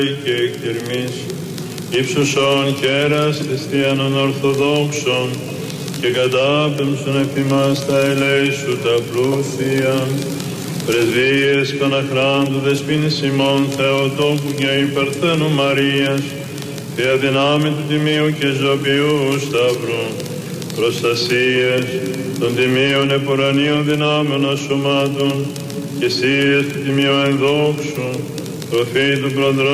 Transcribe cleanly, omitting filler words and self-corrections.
και εκτιρμής, ύψωσον κέρας χριστιανών ορθοδόξων και κατάπεμψον επί μας τα ελέησου τα πλούσια. Πρεσβείες Παναχράντου Δεσποίνης ημών Θεοτόκου και υπερθένου Μαρίας, και αδυνάμει του Τιμίου και Ζωπιού Σταυρού, προστασίες των Τιμίων επουρανίων δυνάμεων ασωμάτων και σίες του Τιμίου ενδόξου, προφήτου προδρόμου